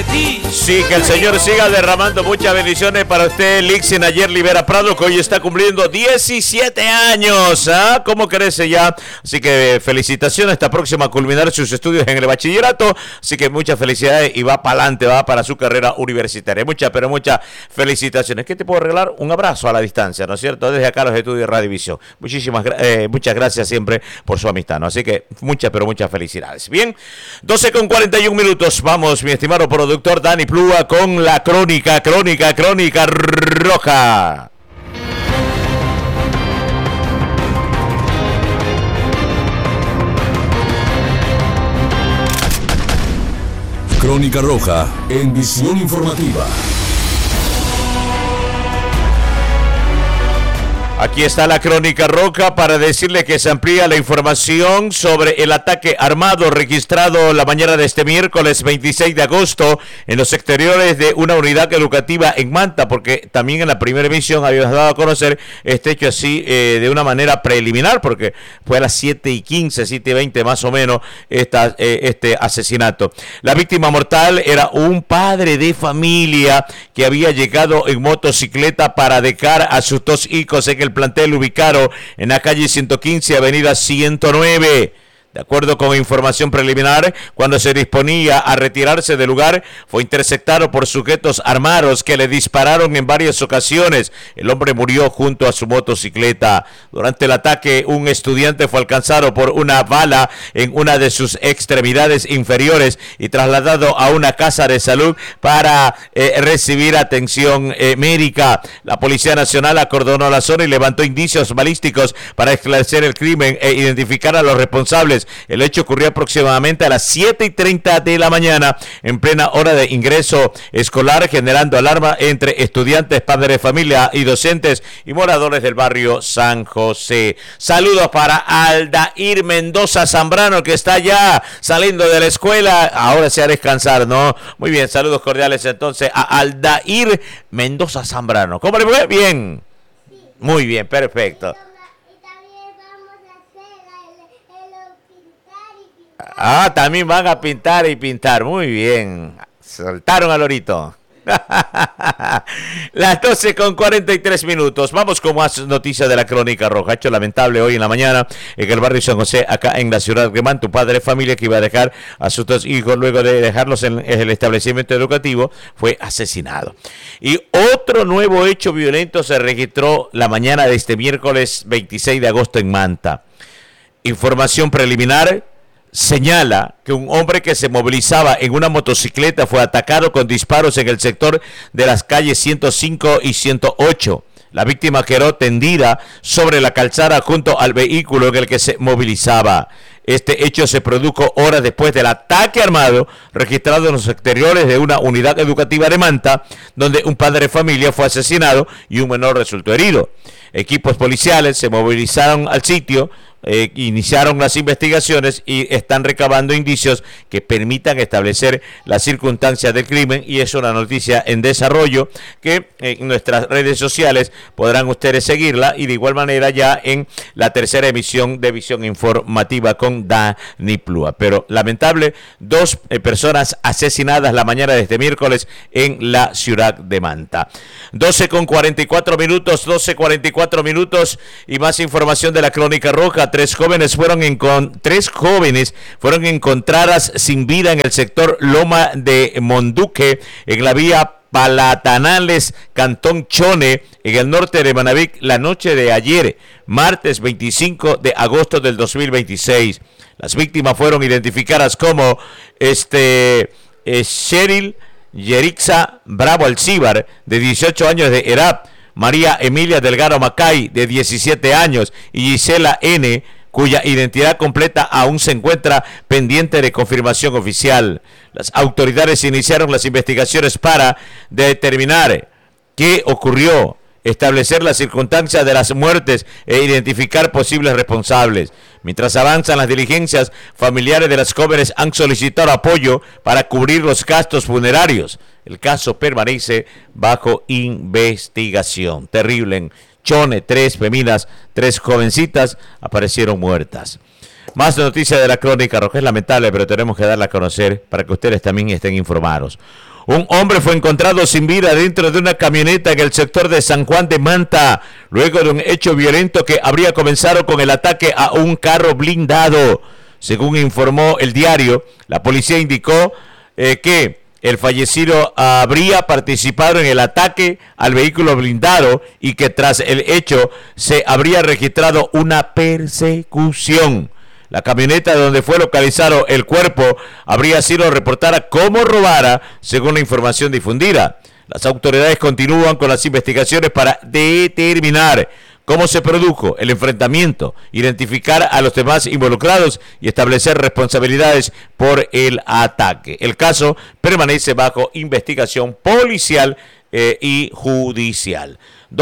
Sí, que el Señor siga derramando muchas bendiciones para usted, Lixin Ayer Libera Prado, que hoy está cumpliendo 17 años. ¿Ah? ¿Cómo crece ya? Así que felicitaciones, está próxima a culminar sus estudios en el bachillerato. Así que muchas felicidades y va para adelante, va para su carrera universitaria. Muchas, pero muchas felicitaciones. ¿Qué te puedo regalar? Un abrazo a la distancia, ¿no es cierto? Desde acá los estudios de Radivisión. Muchas gracias siempre por su amistad, ¿no? Así que muchas, pero muchas felicidades. Bien, 12:41. Vamos, mi estimado productor Dani Plúa, con la crónica roja. Crónica roja en Visión Informativa. Aquí está la crónica roja para decirle que se amplía la información sobre el ataque armado registrado la mañana de este miércoles 26 de agosto en los exteriores de una unidad educativa en Manta, porque también en la primera emisión habíamos dado a conocer este hecho así de una manera preliminar, porque fue a las 7:15, 7:20 más o menos este asesinato. La víctima mortal era un padre de familia que había llegado en motocicleta para dejar a sus dos hijos en el plantel ubicado en la calle 115, avenida 109. De acuerdo con información preliminar, cuando se disponía a retirarse del lugar, fue interceptado por sujetos armados que le dispararon en varias ocasiones. El hombre murió junto a su motocicleta. Durante el ataque, un estudiante fue alcanzado por una bala en una de sus extremidades inferiores y trasladado a una casa de salud para recibir atención médica. La Policía Nacional acordonó la zona y levantó indicios balísticos para esclarecer el crimen e identificar a los responsables. El hecho ocurrió aproximadamente a las 7:30 de la mañana, en plena hora de ingreso escolar, generando alarma entre estudiantes, padres de familia y docentes y moradores del barrio San José. Saludos para Aldair Mendoza Zambrano, que está ya saliendo de la escuela, ahora se va a descansar, ¿no? Muy bien, saludos cordiales entonces a Aldair Mendoza Zambrano. ¿Cómo le fue? Bien. Muy bien, perfecto. Ah, también van a pintar y pintar. Muy bien. Saltaron al lorito. Las 12:43. Vamos con más noticias de la crónica roja. Hecho lamentable hoy en la mañana en el barrio San José, acá en la ciudad de Manta. Un padre de familia que iba a dejar a sus dos hijos luego de dejarlos en el establecimiento educativo fue asesinado. Y otro nuevo hecho violento se registró la mañana de este miércoles 26 de agosto en Manta. Información preliminar señala que un hombre que se movilizaba en una motocicleta fue atacado con disparos en el sector de las calles 105 y 108. La víctima quedó tendida sobre la calzada junto al vehículo en el que se movilizaba. Este hecho se produjo horas después del ataque armado registrado en los exteriores de una unidad educativa de Manta, donde un padre de familia fue asesinado y un menor resultó herido. Equipos policiales se movilizaron al sitio, iniciaron las investigaciones y están recabando indicios que permitan establecer las circunstancias del crimen, y es una noticia en desarrollo que en nuestras redes sociales podrán ustedes seguirla, y de igual manera ya en la tercera emisión de Visión Informativa con Dani Plúa. Pero lamentable, 2 personas asesinadas la mañana de este miércoles en la ciudad de Manta. 12:44 y más información de la crónica roja. Tres jóvenes fueron encontradas sin vida en el sector Loma de Monduque, en la vía Palatanales, Cantón Chone, en el norte de Manabí, la noche de ayer, martes 25 de agosto del 2026. Las víctimas fueron identificadas como Cheryl Yerixa Bravo Alcíbar, de 18 años de edad, María Emilia Delgado Macay, de 17 años, y Gisela N., cuya identidad completa aún se encuentra pendiente de confirmación oficial. Las autoridades iniciaron las investigaciones para determinar qué ocurrió, establecer las circunstancias de las muertes e identificar posibles responsables. Mientras avanzan las diligencias, familiares de las jóvenes han solicitado apoyo para cubrir los gastos funerarios. El caso permanece bajo investigación. Terrible en Chone, 3 féminas, 3 jovencitas aparecieron muertas. Más noticias de la crónica roja. Es lamentable, pero tenemos que darla a conocer para que ustedes también estén informados. Un hombre fue encontrado sin vida dentro de una camioneta en el sector de San Juan de Manta, luego de un hecho violento que habría comenzado con el ataque a un carro blindado. Según informó el diario, la policía indicó que el fallecido habría participado en el ataque al vehículo blindado y que tras el hecho se habría registrado una persecución. La camioneta donde fue localizado el cuerpo habría sido reportada como robada, según la información difundida. Las autoridades continúan con las investigaciones para determinar cómo se produjo el enfrentamiento, identificar a los demás involucrados y establecer responsabilidades por el ataque. El caso permanece bajo investigación policial y judicial.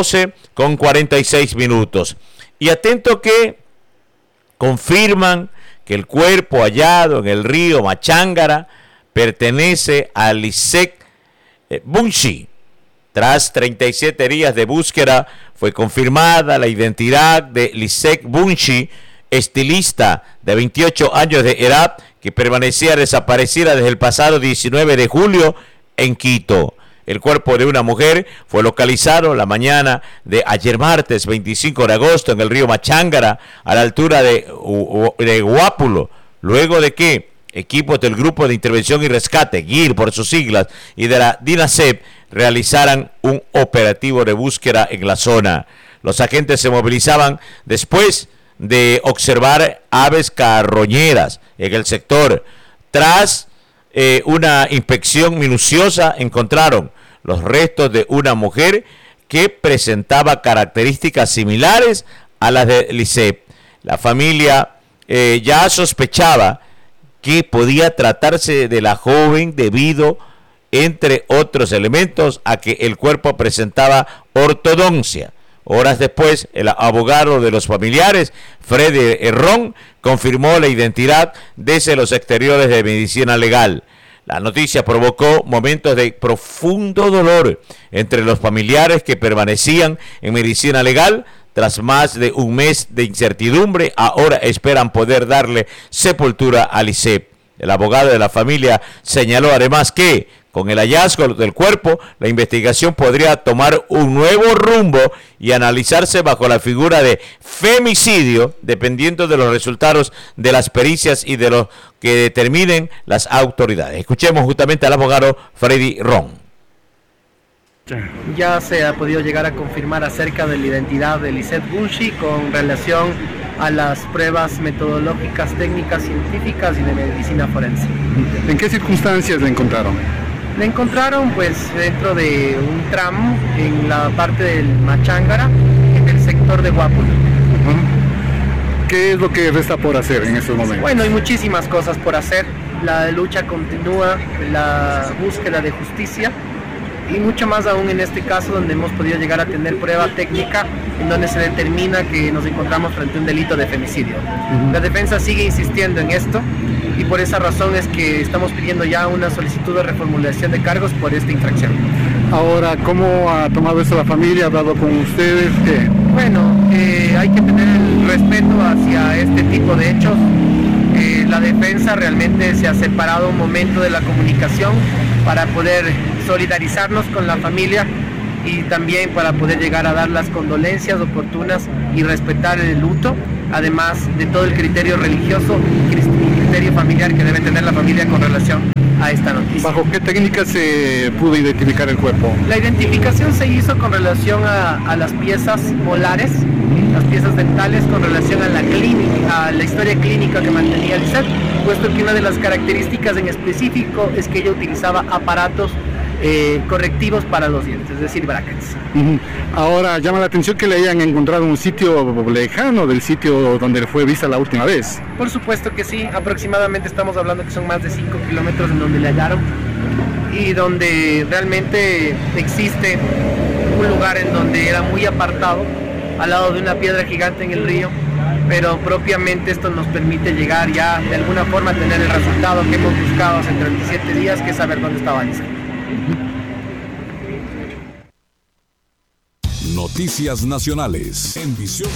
12:46. Y atento que confirman que el cuerpo hallado en el río Machángara pertenece a Lisette Bunchi. Tras 37 días de búsqueda, fue confirmada la identidad de Lisette Bunchi, estilista de 28 años de edad, que permanecía desaparecida desde el pasado 19 de julio en Quito. El cuerpo de una mujer fue localizado la mañana de ayer martes 25 de agosto en el río Machángara, a la altura de Guápulo, luego de que equipos del Grupo de Intervención y Rescate, GIR por sus siglas, y de la DINASEP realizaran un operativo de búsqueda en la zona. Los agentes se movilizaban después de observar aves carroñeras en el sector. Tras una inspección minuciosa, encontraron los restos de una mujer que presentaba características similares a las de Lisette. La familia ya sospechaba que podía tratarse de la joven debido, entre otros elementos, a que el cuerpo presentaba ortodoncia. Horas después, el abogado de los familiares, Freddy Herrón, confirmó la identidad desde los exteriores de medicina legal. La noticia provocó momentos de profundo dolor entre los familiares que permanecían en medicina legal. Tras más de un mes de incertidumbre, ahora esperan poder darle sepultura a Lisette. El abogado de la familia señaló además que, con el hallazgo del cuerpo, la investigación podría tomar un nuevo rumbo y analizarse bajo la figura de femicidio, dependiendo de los resultados de las pericias y de lo que determinen las autoridades. Escuchemos justamente al abogado Freddy Ron. Ya se ha podido llegar a confirmar acerca de la identidad de Lisette Bunchi con relación a las pruebas metodológicas, técnicas, científicas y de medicina forense. ¿En qué circunstancias la encontraron? La encontraron pues dentro de un tramo en la parte del Machángara, en el sector de Guápulo. ¿Qué es lo que resta por hacer en estos momentos? Bueno, hay muchísimas cosas por hacer. La lucha continúa, la búsqueda de justicia y mucho más aún en este caso donde hemos podido llegar a tener prueba técnica en donde se determina que nos encontramos frente a un delito de femicidio. La defensa sigue insistiendo en esto y por esa razón es que estamos pidiendo ya una solicitud de reformulación de cargos por esta infracción. Ahora, ¿cómo ha tomado esto la familia? ¿Ha hablado con ustedes? ¿Qué? Bueno, hay que tener el respeto hacia este tipo de hechos. La defensa realmente se ha separado un momento de la comunicación para poder solidarizarnos con la familia y también para poder llegar a dar las condolencias oportunas y respetar el luto, además de todo el criterio religioso y criterio familiar que debe tener la familia con relación a esta noticia. ¿Bajo qué técnica se pudo identificar el cuerpo? La identificación se hizo con relación a las piezas molares, las piezas dentales, con relación a la historia clínica que mantenía Lisette, puesto que una de las características en específico es que ella utilizaba aparatos correctivos para los dientes, es decir, brackets. Ahora, llama la atención que le hayan encontrado un sitio lejano del sitio donde fue vista la última vez. Por supuesto que sí, aproximadamente estamos hablando que son más de 5 kilómetros en donde le hallaron y donde realmente existe un lugar en donde era muy apartado, al lado de una piedra gigante en el río, pero propiamente esto nos permite llegar ya de alguna forma a tener el resultado que hemos buscado hace 37 días, que es saber dónde estaba Lisette. Noticias nacionales en Visión.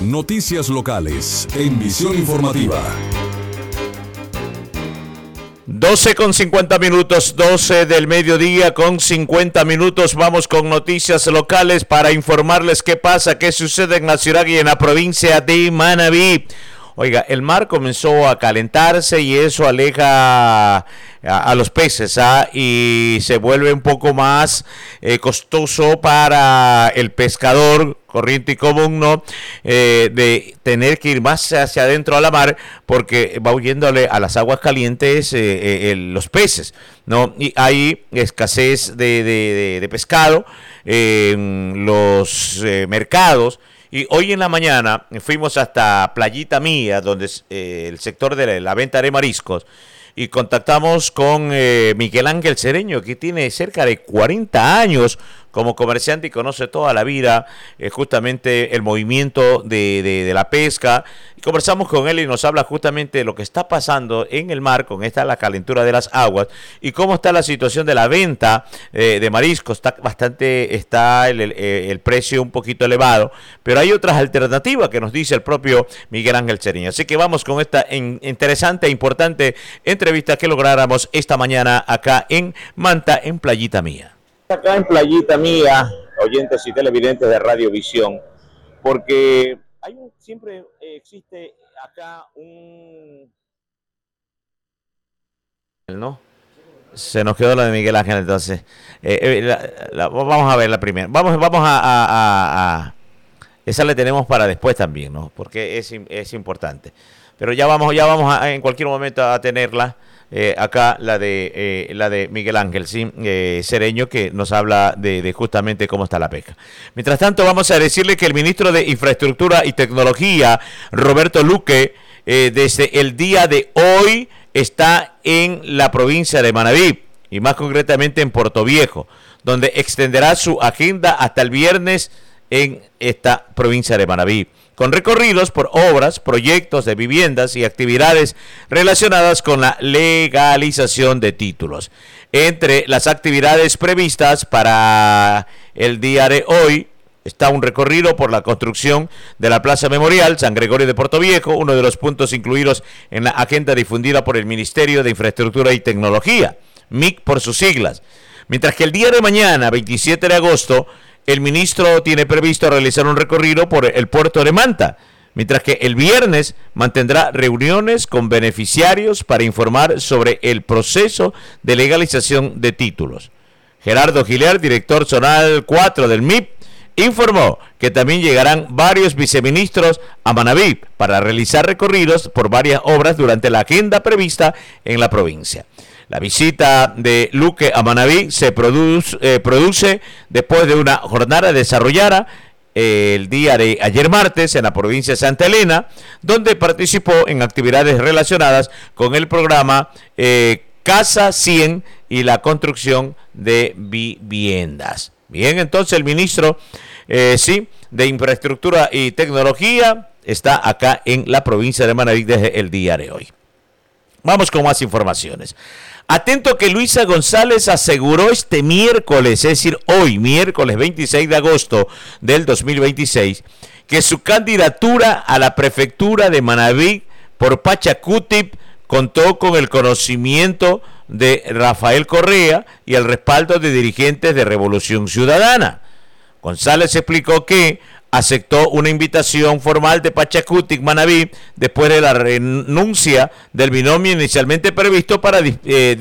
Noticias locales en Visión Informativa. 12 con 50 minutos, 12 del mediodía con 50 minutos. Vamos con noticias locales para informarles qué pasa, qué sucede en la ciudad y en la provincia de Manabí. Oiga, el mar comenzó a calentarse y eso aleja a los peces y se vuelve un poco más costoso para el pescador corriente y común, ¿no? De tener que ir más hacia adentro a la mar porque va huyéndole a las aguas calientes los peces, ¿no? Y hay escasez de pescado en los mercados. Y hoy en la mañana fuimos hasta Playita Mía, donde es el sector de la venta de mariscos, y contactamos con Miguel Ángel Cereño, que tiene cerca de 40 años como comerciante y conoce toda la vida justamente el movimiento de la pesca. Y conversamos con él y nos habla justamente de lo que está pasando en el mar con la calentura de las aguas y cómo está la situación de la venta de mariscos. Está el precio un poquito elevado, pero hay otras alternativas que nos dice el propio Miguel Ángel Cereño. Así que vamos con esta interesante e importante entrevista que lográramos esta mañana acá en Manta, en Playita Mía. Acá en Playita Mía, oyentes y televidentes de Radiovisión, porque siempre existe acá ¿no? Se nos quedó la de Miguel Ángel, entonces. Vamos a ver la primera. Vamos a esa le tenemos para después también, ¿no? Porque es importante. Pero ya vamos en cualquier momento a tenerla. Acá la de Miguel Ángel Cereño, que nos habla de justamente cómo está la pesca. Mientras tanto, vamos a decirle que el ministro de Infraestructura y Tecnología, Roberto Luque, desde el día de hoy está en la provincia de Manabí y más concretamente en Puerto Viejo, donde extenderá su agenda hasta el viernes en esta provincia de Manabí, con recorridos por obras, proyectos de viviendas y actividades relacionadas con la legalización de títulos. Entre las actividades previstas para el día de hoy está un recorrido por la construcción de la Plaza Memorial San Gregorio de Puerto Viejo, uno de los puntos incluidos en la agenda difundida por el Ministerio de Infraestructura y Tecnología, MIC por sus siglas. Mientras que el día de mañana, 27 de agosto, el ministro tiene previsto realizar un recorrido por el puerto de Manta, mientras que el viernes mantendrá reuniones con beneficiarios para informar sobre el proceso de legalización de títulos. Gerardo Giler, director zonal 4 del MIP, informó que también llegarán varios viceministros a Manabí para realizar recorridos por varias obras durante la agenda prevista en la provincia. La visita de Luque a Manabí se produce después de una jornada desarrollada el día de ayer martes en la provincia de Santa Elena, donde participó en actividades relacionadas con el programa Casa 100 y la construcción de viviendas. Bien, entonces el ministro de Infraestructura y Tecnología está acá en la provincia de Manabí desde el día de hoy. Vamos con más informaciones. Atento que Luisa González aseguró este miércoles, es decir, hoy, miércoles 26 de agosto del 2026, que su candidatura a la prefectura de Manabí por Pachacútip contó con el conocimiento de Rafael Correa y el respaldo de dirigentes de Revolución Ciudadana. González explicó que aceptó una invitación formal de Pachacútip Manabí después de la renuncia del binomio inicialmente previsto para